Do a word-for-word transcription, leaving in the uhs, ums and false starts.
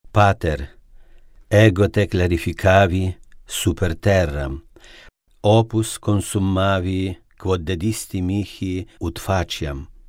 Pater, ego te clarificavi super terram, opus consummavi quod dedisti mihi ut faciam.